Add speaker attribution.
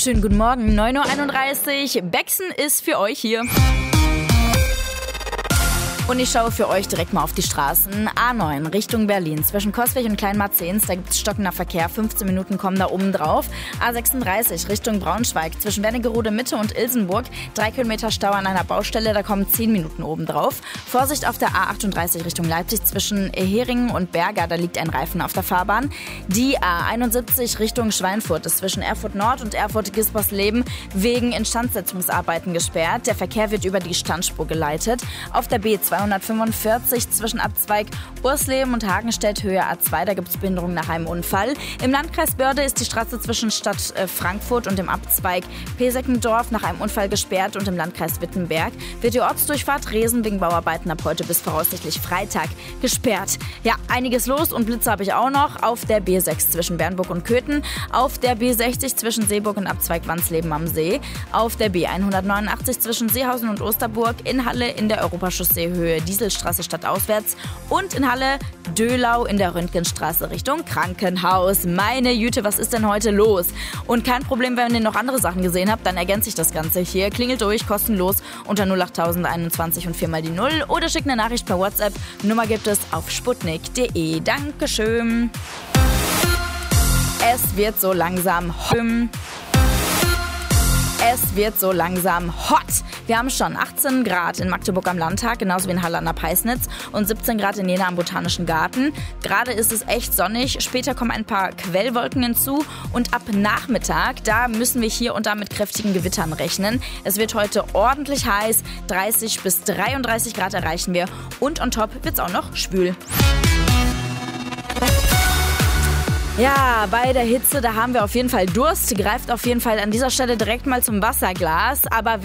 Speaker 1: Schönen guten Morgen, 9.31 Uhr. Bexen ist für euch hier. Und ich schaue für euch direkt mal auf die Straßen. A9 Richtung Berlin. Zwischen Coswig und Kleinmarzens, da gibt es stockender Verkehr. 15 Minuten kommen da oben drauf. A36 Richtung Braunschweig. Zwischen Wernigerode Mitte und Ilsenburg. 3 Kilometer Stau an einer Baustelle, da kommen 10 Minuten oben drauf. Vorsicht auf der A38 Richtung Leipzig. Zwischen Heringen und Berger, da liegt ein Reifen auf der Fahrbahn. Die A71 Richtung Schweinfurt ist zwischen Erfurt Nord und Erfurt-Gispersleben wegen Instandsetzungsarbeiten gesperrt. Der Verkehr wird über die Standspur geleitet. Auf der B245 zwischen Abzweig Ursleben und Hagenstedt Höhe A2, da gibt es Behinderung nach einem Unfall. Im Landkreis Börde ist die Straße zwischen Stadt Frankfurt und dem Abzweig Peseckendorf nach einem Unfall gesperrt und im Landkreis Wittenberg wird die Ortsdurchfahrt Resen wegen Bauarbeiten ab heute bis voraussichtlich Freitag gesperrt. Ja, einiges los und Blitze habe ich auch noch auf der B6 zwischen Bernburg und Köthen, auf der B60 zwischen Seeburg und Abzweig Wansleben am See, auf der B189 zwischen Seehausen und Osterburg, in Halle in der Europachaussee-Höhe Dieselstraße stadtauswärts und in Halle Dölau in der Röntgenstraße Richtung Krankenhaus. Meine Jüte, was ist denn heute los? Und kein Problem, wenn ihr noch andere Sachen gesehen habt, dann ergänze ich das Ganze hier. Klingelt durch, kostenlos unter 08021 und 4 mal die 0 oder schickt eine Nachricht per WhatsApp. Nummer gibt es auf sputnik.de. Dankeschön. Es wird so langsam hot. Wir haben schon 18 Grad in Magdeburg am Landtag, genauso wie in Halle an der Peisnitz und 17 Grad in Jena am Botanischen Garten. Gerade ist es echt sonnig, später kommen ein paar Quellwolken hinzu und ab Nachmittag, da müssen wir hier und da mit kräftigen Gewittern rechnen. Es wird heute ordentlich heiß, 30 bis 33 Grad erreichen wir und on top wird es auch noch schwül. Ja, bei der Hitze, da haben wir auf jeden Fall Durst. Greift auf jeden Fall an dieser Stelle direkt mal zum Wasserglas. Aber